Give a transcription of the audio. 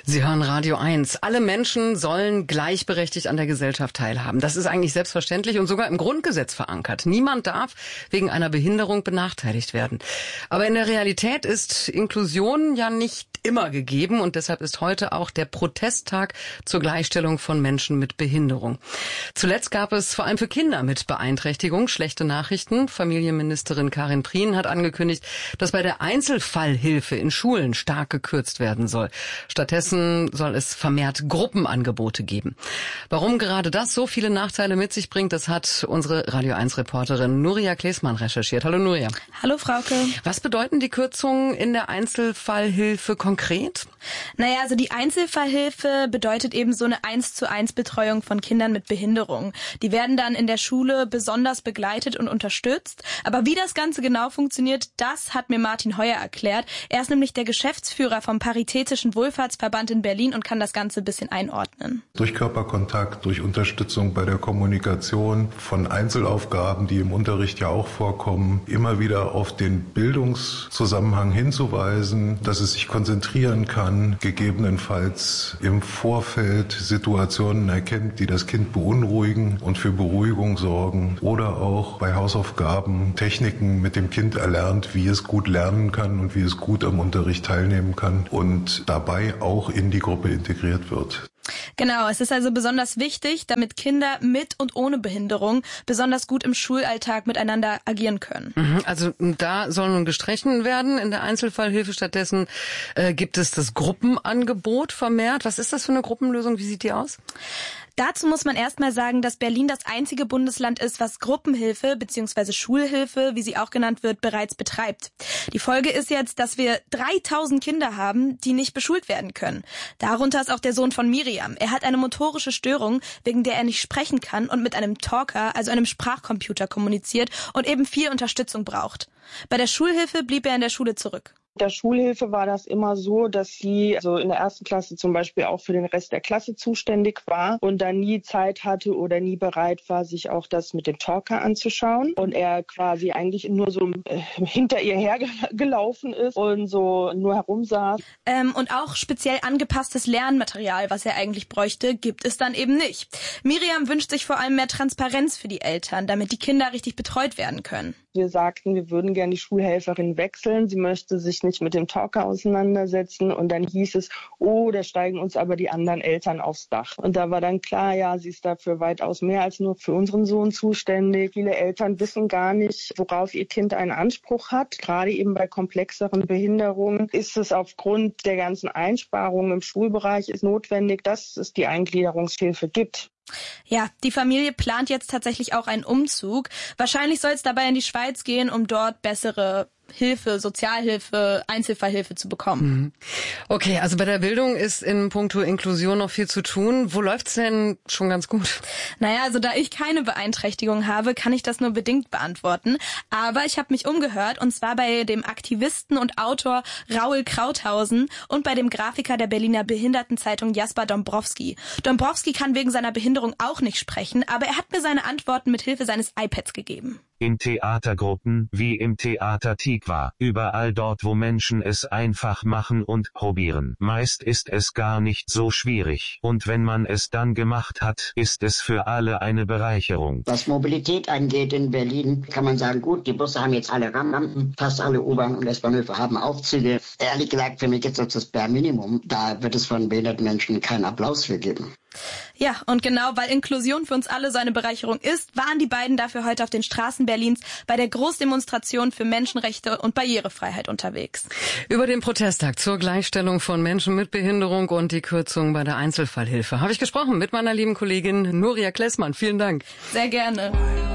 Sie hören Radio 1. Alle Menschen sollen gleichberechtigt an der Gesellschaft teilhaben. Das ist eigentlich selbstverständlich und sogar im Grundgesetz verankert. Niemand darf wegen einer Behinderung benachteiligt werden. Aber in der Realität ist Inklusion ja nicht immer gegeben und deshalb ist heute auch der Protesttag zur Gleichstellung von Menschen mit Behinderung. Zuletzt gab es vor allem für Kinder mit Beeinträchtigung schlechte Nachrichten. Familienministerin Karin Prien hat angekündigt, dass bei der Einzelfallhilfe in Schulen stark gekürzt werden soll. Stattdessen soll es vermehrt Gruppenangebote geben. Warum gerade das so viele Nachteile mit sich bringt, das hat unsere Radio 1-Reporterin Nuria Klesmann recherchiert. Hallo Nuria. Hallo Frauke. Was bedeuten die Kürzungen in der Einzelfallhilfe konkret? Naja, also die Einzelfallhilfe bedeutet eben so eine 1:1 Betreuung von Kindern mit Behinderung. Die werden dann in der Schule besonders begleitet und unterstützt. Aber wie das Ganze genau funktioniert, das hat mir Martin Heuer erklärt. Er ist nämlich der Geschäftsführer vom Paritätischen Wohlfahrtsverband in Berlin und kann das Ganze ein bisschen einordnen. Durch Körperkontakt, durch Unterstützung bei der Kommunikation von Einzelaufgaben, die im Unterricht ja auch vorkommen, immer wieder auf den Bildungszusammenhang hinzuweisen, dass es sich konzentrieren kann, gegebenenfalls im Vorfeld Situationen erkennt, die das Kind beunruhigen und für Beruhigung sorgen oder auch bei Hausaufgaben Techniken mit dem Kind erlernt, wie es gut lernen kann und wie es gut am Unterricht teilnehmen kann und dabei auch in die Gruppe integriert wird. Genau, es ist also besonders wichtig, damit Kinder mit und ohne Behinderung besonders gut im Schulalltag miteinander agieren können. Also da soll nun gestrichen werden in der Einzelfallhilfe. Stattdessen gibt es das Gruppenangebot vermehrt. Was ist das für eine Gruppenlösung? Wie sieht die aus? Dazu muss man erstmal sagen, dass Berlin das einzige Bundesland ist, was Gruppenhilfe bzw. Schulhilfe, wie sie auch genannt wird, bereits betreibt. Die Folge ist jetzt, dass wir 3000 Kinder haben, die nicht beschult werden können. Darunter ist auch der Sohn von Miriam. Er hat eine motorische Störung, wegen der er nicht sprechen kann und mit einem Talker, also einem Sprachcomputer, kommuniziert und eben viel Unterstützung braucht. Bei der Schulhilfe blieb er in der Schule zurück. In der Schulhilfe war das immer so, dass sie also in der ersten Klasse zum Beispiel auch für den Rest der Klasse zuständig war und dann nie Zeit hatte oder nie bereit war, sich auch das mit dem Talker anzuschauen. Und er quasi eigentlich nur so hinter ihr hergelaufen ist und so nur herumsaß. Und auch speziell angepasstes Lernmaterial, was er eigentlich bräuchte, gibt es dann eben nicht. Miriam wünscht sich vor allem mehr Transparenz für die Eltern, damit die Kinder richtig betreut werden können. Wir sagten, wir würden gerne die Schulhelferin wechseln. Sie möchte sich nicht mit dem Talker auseinandersetzen. Und dann hieß es, da steigen uns aber die anderen Eltern aufs Dach. Und da war dann klar, ja, sie ist dafür weitaus mehr als nur für unseren Sohn zuständig. Viele Eltern wissen gar nicht, worauf ihr Kind einen Anspruch hat. Gerade eben bei komplexeren Behinderungen ist es aufgrund der ganzen Einsparungen im Schulbereich ist notwendig, dass es die Eingliederungshilfe gibt. Ja, die Familie plant jetzt tatsächlich auch einen Umzug. Wahrscheinlich soll es dabei in die Schweiz gehen, um dort bessere Hilfe, Sozialhilfe, Einzelfallhilfe zu bekommen. Okay, also bei der Bildung ist in puncto Inklusion noch viel zu tun. Wo läuft's denn schon ganz gut? Naja, also da ich keine Beeinträchtigung habe, kann ich das nur bedingt beantworten. Aber ich habe mich umgehört und zwar bei dem Aktivisten und Autor Raoul Krauthausen und bei dem Grafiker der Berliner Behindertenzeitung Jasper Dombrowski. Dombrowski kann wegen seiner Behinderung auch nicht sprechen, aber er hat mir seine Antworten mit Hilfe seines iPads gegeben. In Theatergruppen, wie im Theater Tikva, überall dort, wo Menschen es einfach machen und probieren. Meist ist es gar nicht so schwierig. Und wenn man es dann gemacht hat, ist es für alle eine Bereicherung. Was Mobilität angeht in Berlin, kann man sagen, gut, die Busse haben jetzt alle Rampen, fast alle U-Bahn- und S-Bahnhöfe haben Aufzüge. Ehrlich gesagt, für mich ist das das Bare Minimum. Da wird es von behinderten Menschen keinen Applaus für geben. Ja, und genau, weil Inklusion für uns alle so eine Bereicherung ist, waren die beiden dafür heute auf den Straßen Berlins bei der Großdemonstration für Menschenrechte und Barrierefreiheit unterwegs. Über den Protesttag zur Gleichstellung von Menschen mit Behinderung und die Kürzung bei der Einzelfallhilfe habe ich gesprochen mit meiner lieben Kollegin Nuria Klesmann. Vielen Dank. Sehr gerne.